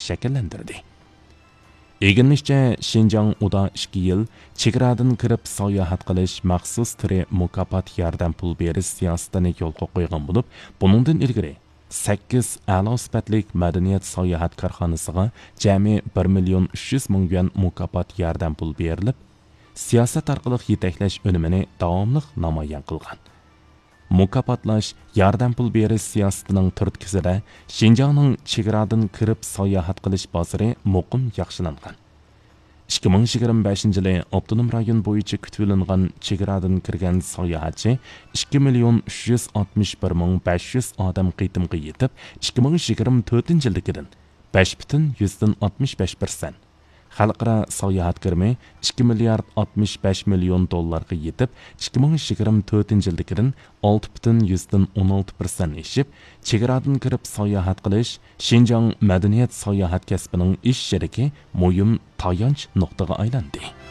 shakllantirdi. Eginishçe Şinjan uda 2 yıl chegaradan kirib sayohat qilish maxsus turi mukofot yordam pul berish siyosatini yo'lga qo'ygan bo'lib, buningdan ilgari 8 a'lo sifatlik madaniyat sayohat korxonasiga jami 1.300.000 yuan mukofot yordam pul berilib, siyosat orqali yetaklash unumini davomli namoyon qilgan. Mukofotlash yordam pul berish siyosatining turtkisida Şinjanning chegaradan kirib sayohat qilish bozori muqim yaxshilangan. 2025 yili avtonom rayon bo'yicha kutilingan chegaradan kirgan sayohatchi 2.361.500 odam qitimga yetib, 2024 yildagidan 5.65%. Xalqaro sayohat kirimi 2 milliard 65 million dollarga yetib, 2024 yildagidan 6.16% eshib, chegaradan kirib sayohat qilish Şinjan madaniyat sayohat kasbining ish sheriki muhim tayanch nuqtaga aylandi.